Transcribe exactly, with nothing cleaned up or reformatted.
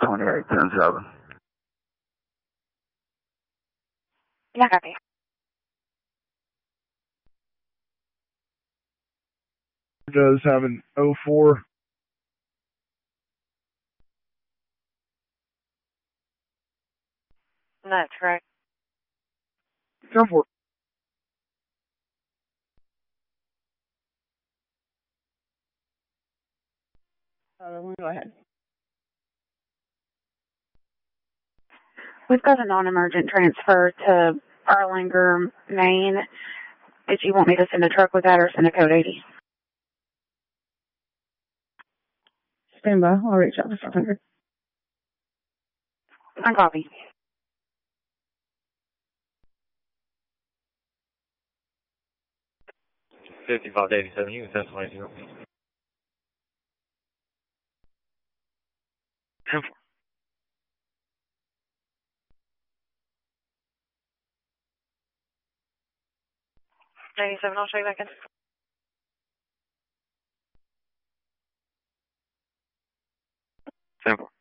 twenty-eight ten seven. Yeah, copy. Does have an oh four. That's correct. Come for it. Uh, go ahead. We've got a non-emergent transfer to Erlanger, Maine. Did you want me to send a truck with that or send a code eighty? Stand by. I'll reach out to five hundred. I copy. fifty-five to eighty-seven, you can send somebody to Come for it. eighty-seven, I'll show you back in. Simple.